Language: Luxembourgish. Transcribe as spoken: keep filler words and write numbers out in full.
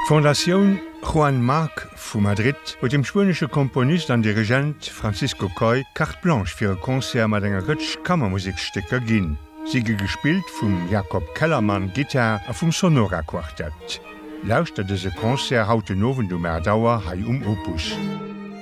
Fondation Juan Marc vu Madrid huet dem spanische Komponist an Dirigent Francisco Coy carte blanche fir e Konzert mat enger Rëtsch Kammermusikstecker ginn. Siege gespielt vum Jakob Kellermann Gitar a vum Sonora Quartett. Lauscht dese Konzert haut den Nowen du Merdauer hai um Opus.